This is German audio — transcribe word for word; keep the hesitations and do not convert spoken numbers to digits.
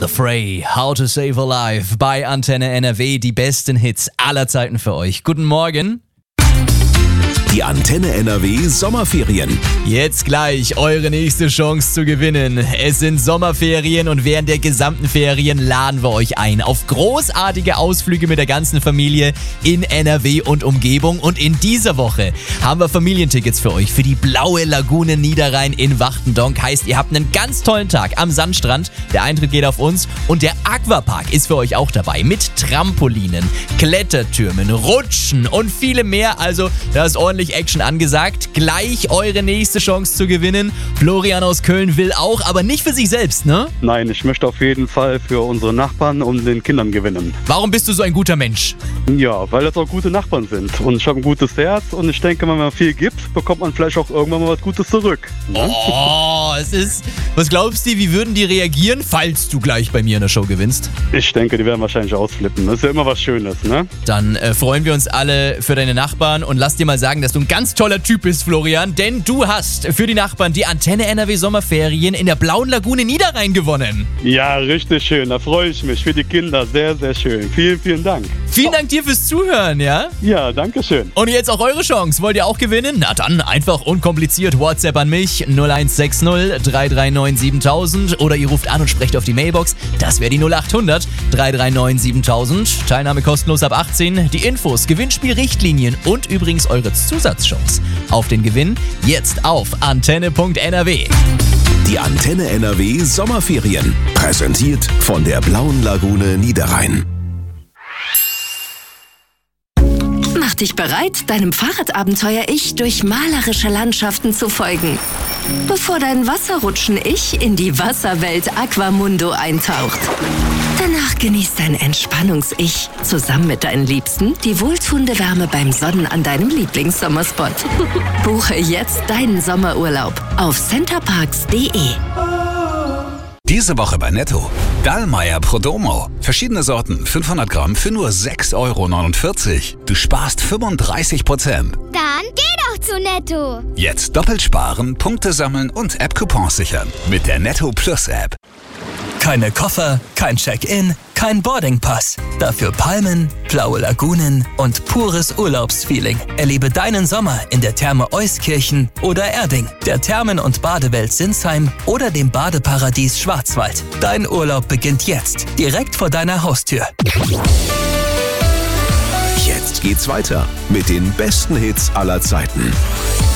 The Fray, How to Save a Life bei Antenne N R W. Die besten Hits aller Zeiten für euch. Guten Morgen. Die Antenne N R W Sommerferien. Jetzt gleich eure nächste Chance zu gewinnen. Es sind Sommerferien und während der gesamten Ferien laden wir euch ein auf großartige Ausflüge mit der ganzen Familie in N R W und Umgebung. Und in dieser Woche haben wir Familientickets für euch für die Blaue Lagune Niederrhein in Wachtendonk. Heißt, ihr habt einen ganz tollen Tag am Sandstrand. Der Eintritt geht auf uns und der Aquapark ist für euch auch dabei mit Trampolinen, Klettertürmen, Rutschen und viele mehr. Also da ist ordentlich Action angesagt. Gleich eure nächste Chance zu gewinnen. Florian aus Köln will auch, aber nicht für sich selbst, ne? Nein, ich möchte auf jeden Fall für unsere Nachbarn und den Kindern gewinnen. Warum bist du so ein guter Mensch? Ja, weil das auch gute Nachbarn sind. Und ich habe ein gutes Herz und ich denke, wenn man viel gibt, bekommt man vielleicht auch irgendwann mal was Gutes zurück. Ne? Oh, es ist... Was glaubst du, wie würden die reagieren, falls du gleich bei mir in der Show gewinnst? Ich denke, die werden wahrscheinlich ausflippen. Das ist ja immer was Schönes, ne? Dann äh, freuen wir uns alle für deine Nachbarn und lass dir mal sagen, dass du ein ganz toller Typ bist, Florian, denn du hast für die Nachbarn die Antenne N R W Sommerferien in der Blauen Lagune Niederrhein gewonnen. Ja, richtig schön. Da freue ich mich. Für die Kinder sehr, sehr schön. Vielen, vielen Dank. Vielen Dank dir fürs Zuhören, ja? Ja, danke schön. Und jetzt auch eure Chance. Wollt ihr auch gewinnen? Na dann einfach unkompliziert WhatsApp an mich null eins sechs null drei drei neun siebentausend oder ihr ruft an und sprecht auf die Mailbox. Das wäre die null acht hundert drei drei neun siebentausend. Teilnahme kostenlos ab achtzehn. Die Infos, Gewinnspielrichtlinien und übrigens eure Zusatzchance auf den Gewinn jetzt auf antenne punkt n r w. Die Antenne N R W Sommerferien. Präsentiert von der Blauen Lagune Niederrhein. Mach dich bereit, deinem Fahrradabenteuer-Ich durch malerische Landschaften zu folgen. Bevor dein Wasserrutschen-Ich in die Wasserwelt Aquamundo eintaucht. Danach genießt dein Entspannungs-Ich zusammen mit deinen Liebsten die wohltuende Wärme beim Sonnen an deinem Lieblingssommerspot. Buche jetzt deinen Sommerurlaub auf centerparks punkt de. Diese Woche bei Netto. Dallmayr Prodomo. Verschiedene Sorten, fünfhundert Gramm für nur sechs Euro neunundvierzig. Du sparst fünfunddreißig Prozent. Dann geh doch zu Netto. Jetzt doppelt sparen, Punkte sammeln und App-Coupons sichern. Mit der Netto Plus App. Keine Koffer, kein Check-in, kein Boardingpass. Dafür Palmen, blaue Lagunen und pures Urlaubsfeeling. Erlebe deinen Sommer in der Therme Euskirchen oder Erding, der Thermen- und Badewelt Sinsheim oder dem Badeparadies Schwarzwald. Dein Urlaub beginnt jetzt, direkt vor deiner Haustür. Jetzt geht's weiter mit den besten Hits aller Zeiten.